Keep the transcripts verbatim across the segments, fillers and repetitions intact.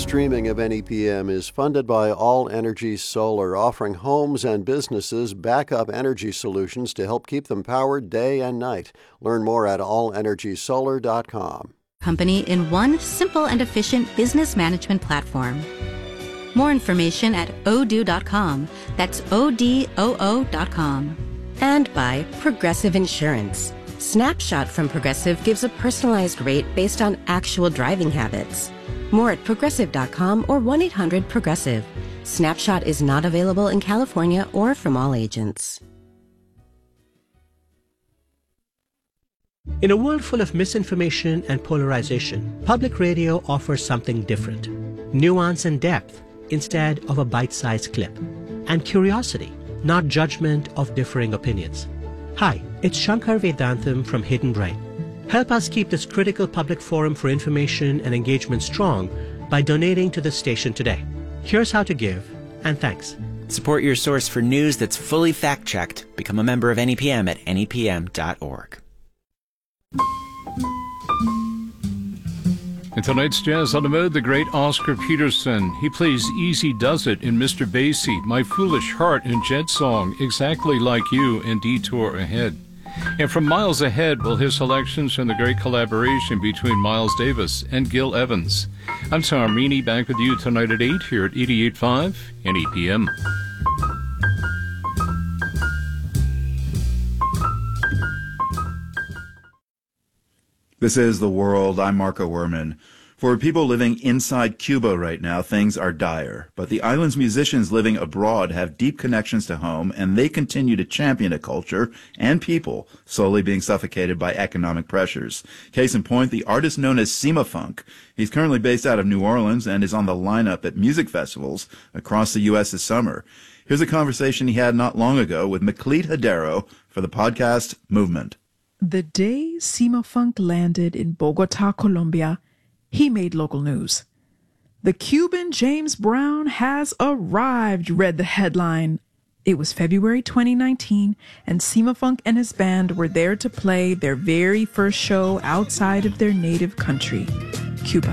streaming of N E P M is funded by All Energy Solar, offering homes and businesses backup energy solutions to help keep them powered day and night. Learn more at all energy solar dot com. Company in one simple and efficient business management platform. More information at O D O dot com. That's O D O O dot com. And by Progressive Insurance. Snapshot from Progressive gives a personalized rate based on actual driving habits. More at progressive dot com or one eight hundred progressive. Snapshot is not available in California or from all agents. In a world full of misinformation and polarization, public radio offers something different. Nuance and depth instead of a bite-sized clip. And curiosity, not judgment of differing opinions. Hi, it's Shankar Vedantam from Hidden Brain. Help us keep this critical public forum for information and engagement strong by donating to the station today. Here's how to give, and thanks. Support your source for news that's fully fact-checked. Become a member of N E P M at N E P M dot org. In tonight's Jazz on the Mode, the great Oscar Peterson. He plays Easy Does It in Mister Basie, My Foolish Heart in Jet Song, Exactly Like You, and Detour Ahead. And from Miles Ahead, we'll hear selections from the great collaboration between Miles Davis and Gil Evans. I'm Tom Meany, back with you tonight at eight here at eighty-eight point five N E P M. This is The World. I'm Marco Werman. For people living inside Cuba right now, things are dire. But the island's musicians living abroad have deep connections to home, and they continue to champion a culture and people slowly being suffocated by economic pressures. Case in point, the artist known as Cimafunk. He's currently based out of New Orleans and is on the lineup at music festivals across the U S this summer. Here's a conversation he had not long ago with Maclete Hadero for the podcast Movement. The day Cimafunk landed in Bogota, Colombia, he made local news. The Cuban James Brown has arrived, read the headline. It was February twenty nineteen, and Cimafunk and his band were there to play their very first show outside of their native country, Cuba.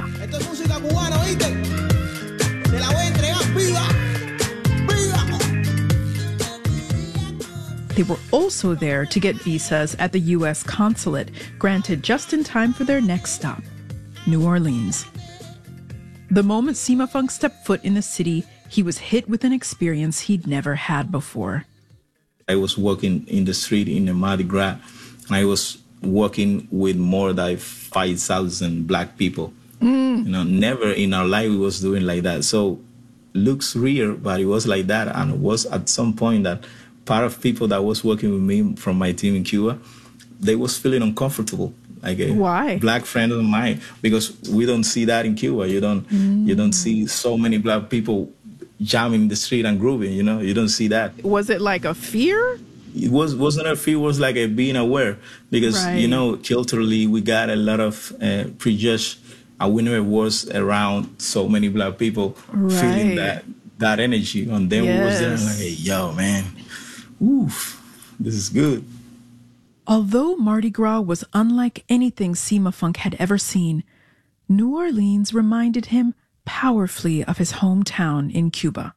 They were also there to get visas at the U S consulate, granted just in time for their next stop, New Orleans. The moment Cimafunk stepped foot in the city, he was hit with an experience he'd never had before. I was walking in the street in the Mardi Gras, and I was walking with more than five thousand black people. Mm. You know, never in our life we was doing like that. So, looks real, but it was like that, and it was at some point that part of people that was working with me from my team in Cuba, they was feeling uncomfortable. Like a Why? Black friend of mine, because we don't see that in Cuba. You don't, mm. you don't see so many black people jamming in the street and grooving. You know, you don't see that. Was it like a fear? It was wasn't a fear. It was like a being aware, because right. you know, culturally we got a lot of uh, prejudice, and we never was around so many black people right. feeling that that energy on them. Yes. Was there like, hey, yo, man. Oof, this is good. Although Mardi Gras was unlike anything Cimafunk had ever seen, New Orleans reminded him powerfully of his hometown in Cuba.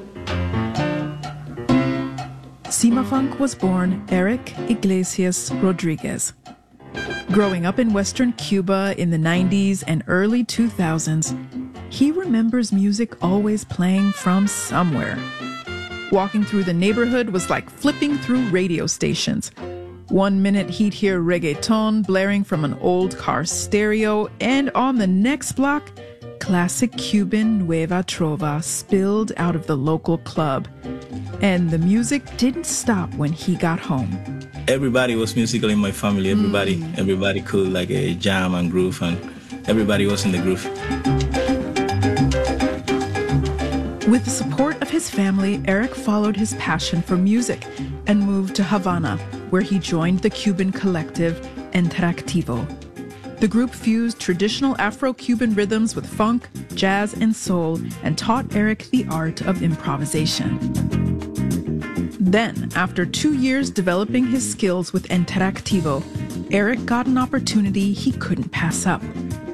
Cimafunk was born Eric Iglesias Rodriguez. Growing up in Western Cuba in the nineties and early two thousands, he remembers music always playing from somewhere. Walking through the neighborhood was like flipping through radio stations. One minute he'd hear reggaeton blaring from an old car stereo, and on the next block, classic Cuban Nueva Trova spilled out of the local club. And the music didn't stop when he got home. Everybody was musical in my family. Everybody, mm. everybody could like a jam and groove, and everybody was in the groove. With the support of his family, Eric followed his passion for music and moved to Havana, where he joined the Cuban collective Interactivo. The group fused traditional Afro-Cuban rhythms with funk, jazz, and soul, and taught Eric the art of improvisation. Then, after two years developing his skills with Interactivo, Eric got an opportunity he couldn't pass up.